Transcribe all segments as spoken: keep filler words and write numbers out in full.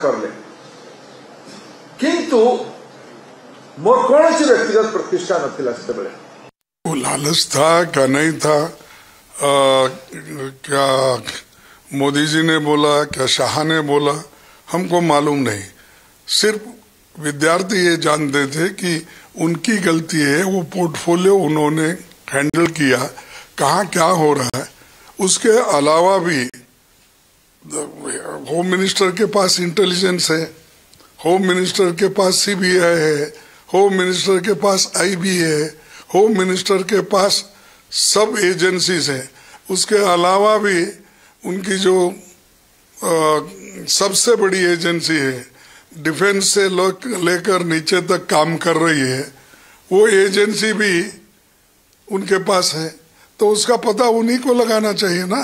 करले किंतु मोर कौन सी व्यक्तिगत प्रतिष्ठा नथिला से बेले वो लालच था क्या नहीं था, आ, क्या मोदी जी ने बोला, क्या शाह ने बोला, हमको मालूम नहीं। सिर्फ विद्यार्थी ये जानते थे कि उनकी गलती है, वो पोर्टफोलियो उन्होंने हैंडल किया, कहाँ क्या हो रहा है। उसके अलावा भी होम मिनिस्टर के पास इंटेलिजेंस है, होम मिनिस्टर के पास सीबीआई है, होम मिनिस्टर के पास आईबी है, होम मिनिस्टर के पास सब एजेंसीज हैं। उसके अलावा भी उनकी जो आ, सबसे बड़ी एजेंसी है, डिफेंस से लेकर नीचे तक काम कर रही है, वो एजेंसी भी उनके पास है, तो उसका पता उन्हीं को लगाना चाहिए ना।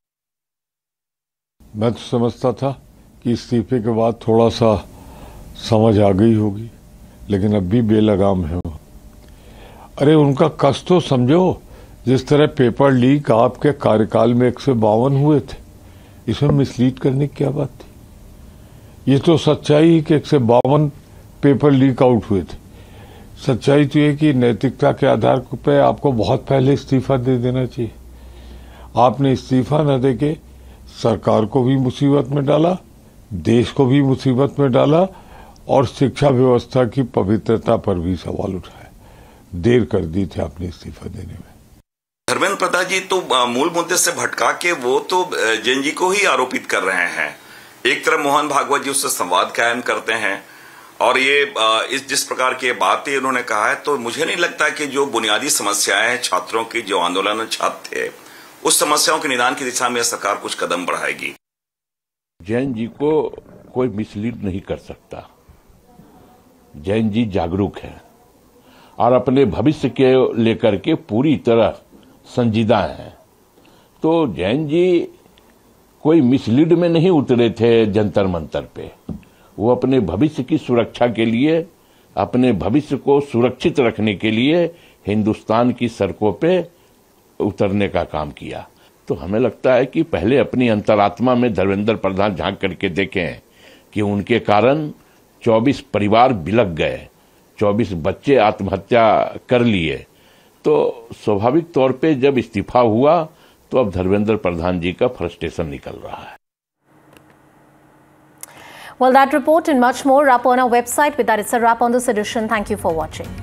मैं तो समझता था कि इस्तीफे के बाद थोड़ा सा समझ आ गई होगी, लेकिन अब भी बेलगाम है वो। अरे उनका कष्ट तो समझो। जिस तरह पेपर लीक आपके कार्यकाल में एक सौ बावन हुए थे, इसमें मिसलीड करने की क्या बात थी। ये तो सच्चाई कि एक सौ बावन पेपर लीक आउट हुए थे। सच्चाई तो ये कि नैतिकता के आधार पे आपको बहुत पहले इस्तीफा दे देना चाहिए। आपने इस्तीफा न देके सरकार को भी मुसीबत में डाला, देश को भी मुसीबत में डाला और शिक्षा व्यवस्था की पवित्रता पर भी सवाल उठाया। देर कर दी थी आपने इस्तीफा देने में। धर्मेंद्र प्रधान जी तो मूल मुद्दे से भटका के वो तो जैन जी को ही आरोपित कर रहे हैं। एक तरफ मोहन भागवत जी उससे संवाद कायम करते हैं और ये इस जिस प्रकार की बातें उन्होंने कहा है, तो मुझे नहीं लगता कि जो बुनियादी समस्याएं हैं छात्रों की, जो आंदोलन छात्र थे, उस समस्याओं के निदान की दिशा में सरकार कुछ कदम बढ़ाएगी। जैन जी को कोई मिसलीड नहीं कर सकता। जैन जी जागरूक है और अपने भविष्य के लेकर के पूरी तरह संजीदा है। तो जैन जी कोई मिसलीड में नहीं उतरे थे जंतर मंतर पे। वो अपने भविष्य की सुरक्षा के लिए, अपने भविष्य को सुरक्षित रखने के लिए हिंदुस्तान की सड़कों पे उतरने का काम किया। तो हमें लगता है कि पहले अपनी अंतरात्मा में धर्मेंद्र प्रधान झांक करके देखें कि उनके कारण चौबीस परिवार बिलक गए, चौबीस बच्चे आत्महत्या कर लिए। तो स्वाभाविक तौर पे जब इस्तीफा हुआ तो अब धर्मेंद्र प्रधान जी का फ्रस्ट्रेशन निकल रहा है। Well, that report and much more up on our website. With that, it's a wrap on this edition. Thank you for watching.